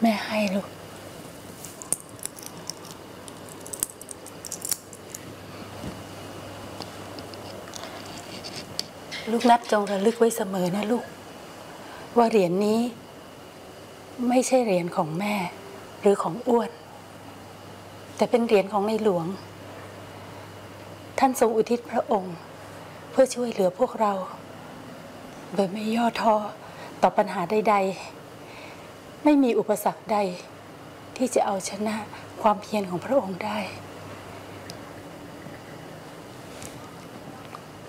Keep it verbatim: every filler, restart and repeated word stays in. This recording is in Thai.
แม่ให้ลูกลูกนับจงระลึกไว้เสมอนะลูกว่าเหรียญนี้ไม่ใช่เหรียญของแม่หรือของอ้วนแต่เป็นเหรียญของในหลวงท่านทรงอุทิศพระองค์เพื่อช่วยเหลือพวกเราโดยไม่ย่อท้อต่อปัญหาใดๆไม่มีอุปสรรคใดที่จะเอาชนะความเพียรของพระองค์ได้